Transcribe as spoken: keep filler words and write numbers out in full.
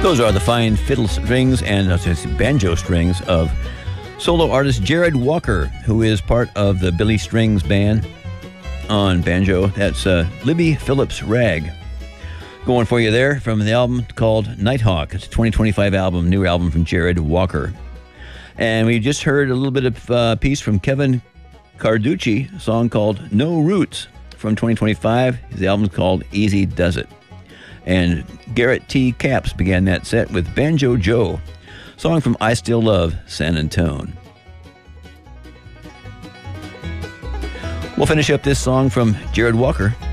Those are the fine fiddle strings and uh, banjo strings of solo artist Jared Walker, who is part of the Billy Strings band on banjo. That's uh, Libby Phillips Rag. Going for you there from the album called Nighthawk. It's a twenty twenty-five album, new album from Jared Walker. And we just heard a little bit of a uh, piece from Kevin Carducci, a song called No Roots from twenty twenty-five. His album's called Easy Does It. And Garrett T. Capps began that set with Banjo Joe, song from I Still Love San Antone. We'll finish up this song from Jared Walker